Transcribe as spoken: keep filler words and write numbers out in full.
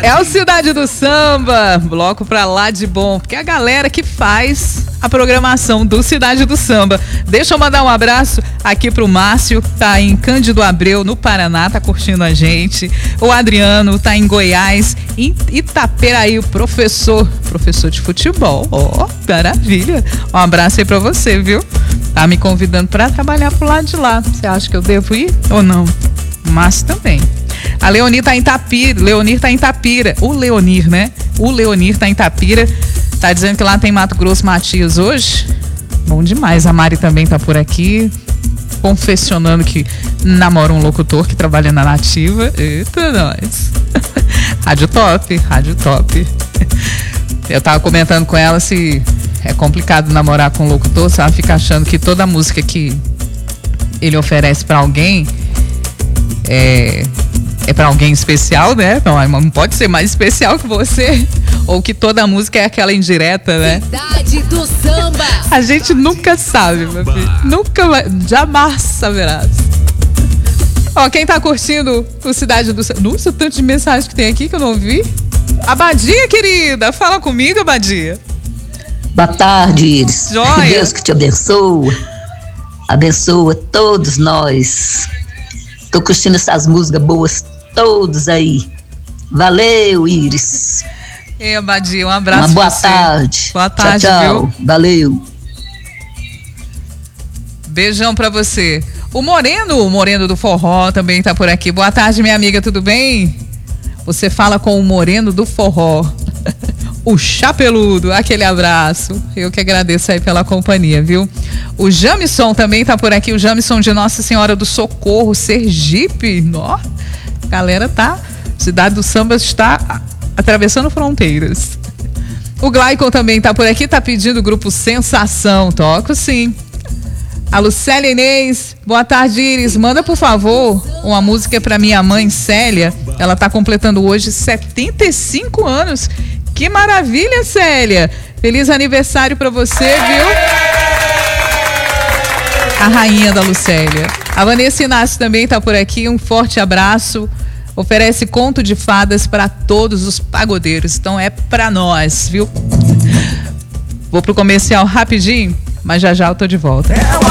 É o Cidade do Samba, bloco pra lá de bom, porque é a galera que faz a programação do Cidade do Samba. Deixa eu mandar um abraço aqui pro Márcio, tá em Cândido Abreu, no Paraná, tá curtindo a gente. O Adriano tá em Goiás, em Itaperaí, o professor, professor de futebol, ó, oh, maravilha. Um abraço aí pra você, viu? Tá me convidando pra trabalhar pro lado de lá. Você acha que eu devo ir ou não? Márcio também. A Leonir tá em Tapira, Leonir tá em Tapira, o Leonir, né? O Leonir tá em Tapira, tá dizendo que lá tem Mato Grosso Matias hoje. Bom demais, a Mari também tá por aqui, confessionando que namora um locutor que trabalha na Nativa. Eita, nós. Rádio top, rádio top. Eu tava comentando com ela se é complicado namorar com um locutor, se ela fica achando que toda música que ele oferece pra alguém é... é pra alguém especial, né? Não, não pode ser mais especial que você. Ou que toda música é aquela indireta, né? Cidade do Samba. A gente nunca sabe, meu filho. Nunca vai, jamais saberás. Ó, quem tá curtindo o Cidade do Samba... Nossa, tanto de mensagem que tem aqui que eu não vi. Abadia, querida, fala comigo, Abadia. Boa tarde, Iris. Joia. Deus que te abençoa. Abençoa todos nós. Tô curtindo essas músicas boas todos aí. Valeu, Iris. Ei, Abadia, um abraço. Uma boa pra você. tarde. Boa tarde, tchau, tchau. Viu? Valeu. Beijão pra você. O Moreno, o Moreno do Forró também tá por aqui. Boa tarde, minha amiga, tudo bem? Você fala com o Moreno do Forró. O Chapeludo, aquele abraço. Eu que agradeço aí pela companhia, viu? O Jamison também tá por aqui. O Jamison de Nossa Senhora do Socorro, Sergipe. Nó, galera tá... Cidade do Samba está atravessando fronteiras. O Glaicon também tá por aqui, tá pedindo o grupo Sensação. Toco sim. A Lucélia Inês, boa tarde, Iris. Manda, por favor, uma música pra minha mãe, Célia. Ela tá completando hoje setenta e cinco anos. Que maravilha, Célia. Feliz aniversário pra você, viu? A rainha da Lucélia. A Vanessa Inácio também tá por aqui. Um forte abraço. Oferece conto de fadas para todos os pagodeiros. Então é pra nós, viu? Vou pro comercial rapidinho, mas já já eu tô de volta.